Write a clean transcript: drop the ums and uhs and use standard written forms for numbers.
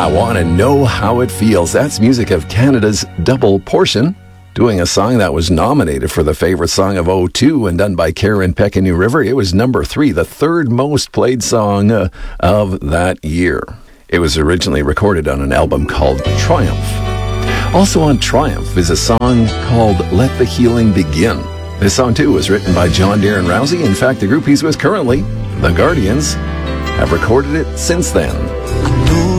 I Want to Know How It Feels. That's music of Canada's Double Portion, doing a song that was nominated for the Favorite Song of '02 and done by Karen Peck and New River. It was number 3, the third most played song of that year. It was originally recorded on an album called Triumph. Also on Triumph is a song called Let the Healing Begin. This song, too, was written by John Darren Rousey. In fact, the group he's with currently, The Guardians, have recorded it since then.